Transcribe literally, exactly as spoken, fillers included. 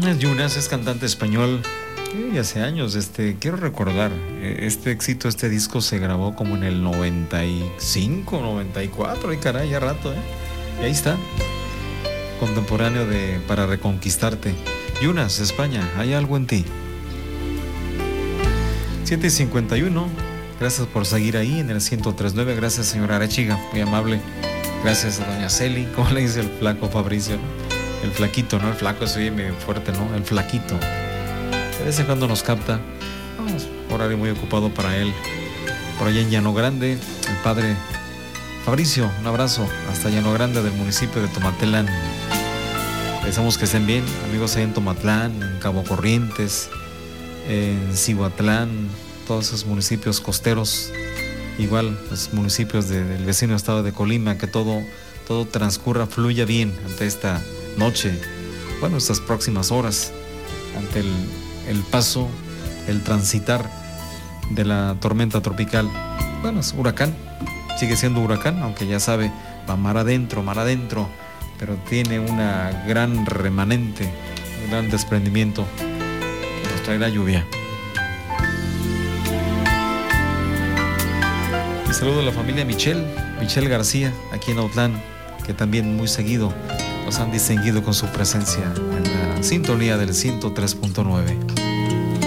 Yunas es cantante español y hace años, este, quiero recordar, este éxito, este disco se grabó como en el noventa y cinco, noventa y cuatro, y caray, ya rato, ¿eh? Y ahí está, contemporáneo de Para Reconquistarte. Yunas, España, hay algo en ti. siete y cincuenta y uno, gracias por seguir ahí en el ciento tres punto nueve, gracias señora Arechiga, muy amable. Gracias a doña Celi, como le dice el flaco Fabricio, ¿no? El flaquito, ¿no? El flaco se oye medio fuerte, ¿no? El flaquito. De vez en cuando nos capta. Vamos, horario muy ocupado para él. Por allá en Llano Grande, el padre Fabricio, un abrazo hasta Llano Grande del municipio de Tomatlán. Deseamos que estén bien, amigos ahí en Tomatlán, en Cabo Corrientes, en Cihuatlán, todos esos municipios costeros. Igual los municipios de, del vecino estado de Colima, que todo, todo transcurra, fluya bien ante esta noche, bueno, estas próximas horas, ante el, el paso, el transitar de la tormenta tropical. Bueno, es huracán, sigue siendo huracán, aunque ya sabe, va mar adentro, mar adentro, pero tiene una gran remanente, un gran desprendimiento que nos traerá lluvia. Y saludo a la familia Michelle, Michelle García, aquí en Autlán, que también muy seguido nos han distinguido con su presencia en la sintonía del ciento tres punto nueve.